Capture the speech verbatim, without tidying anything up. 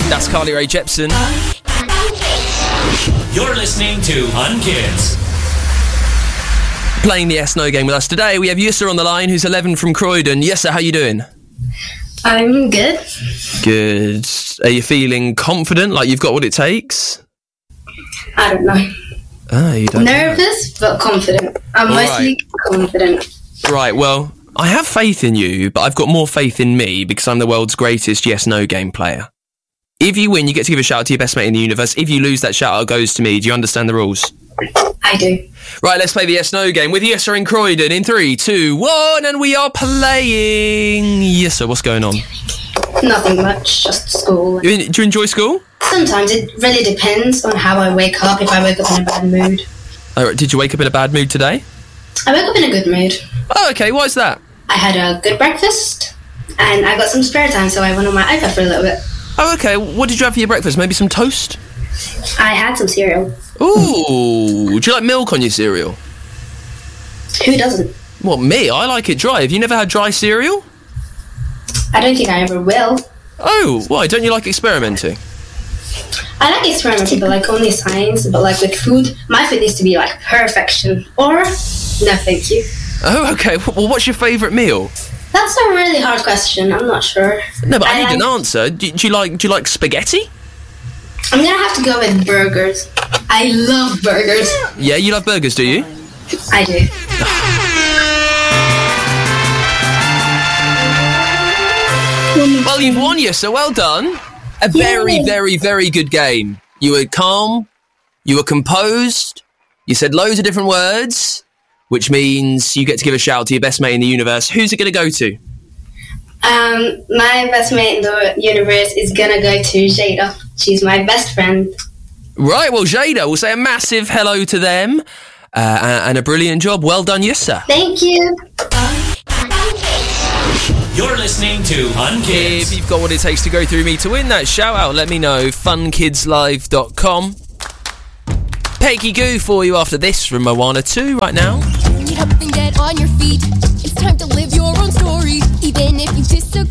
That's Carly Rae Jepsen. You're listening to Unkids. Playing the Yes No game with us today, we have Yissa on the line, who's eleven from Croydon. Yissa, how you doing? I'm good. Good. Are you feeling confident, like you've got what it takes? I don't know. Oh, you don't Nervous, but confident. I'm All mostly confident. Right, well, I have faith in you, but I've got more faith in me because I'm the world's greatest Yes No game player. If you win, you get to give a shout out to your best mate in the universe. If you lose, that shout out goes to me. Do you understand the rules? I do. Right, let's play the Yes No game with Yissa in Croydon in three, two, one, and we are playing. Yissa, what's going on? Nothing much, just school. You, do you enjoy school? Sometimes it really depends on how I wake up, if I wake up in a bad mood. Oh, did you wake up in a bad mood today? I woke up in a good mood. Oh, okay, why is that? I had a good breakfast, and I got some spare time, so I went on my iPad for a little bit. Oh, okay, what did you have for your breakfast? Maybe some toast? I had some cereal. Ooh, do you like milk on your cereal? Who doesn't? Well, me, I like it dry. Have you never had dry cereal? I don't think I ever will. Oh, why? Don't you like experimenting? I like experimenting, but like only science. But like with food, my food needs to be like perfection. Or, no thank you. Oh, okay. Well, what's your favourite meal? That's a really hard question. I'm not sure. No, but I, I need like, an answer. Do, do you like Do you like spaghetti? I'm gonna have to go with burgers. I love burgers. Yeah, you love burgers, do you? I do. Well, you've won, you, so well done. A very, Yay. very, very good game. You were calm. You were composed. You said loads of different words, which means you get to give a shout out to your best mate in the universe. Who's it going to go to? Um, my best mate in the universe is gonna go to Jada. She's my best friend. Right, well, Jada, we'll say a massive hello to them. Uh, and a brilliant job. Well done, Yissa. Thank you. You're listening to Unkids. If you've got what it takes to go through me to win that shout out, let me know. fun kids live dot com. Peggy Goo for you after this from Moana two right now. Get up and get on your feet. It's time to live your own story. Even if you disagree.